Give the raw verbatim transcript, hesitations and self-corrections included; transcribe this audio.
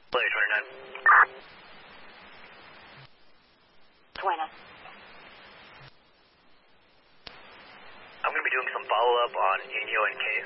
Play twenty-nine. Buenas. I'm going to be doing some follow-up on Inyo and K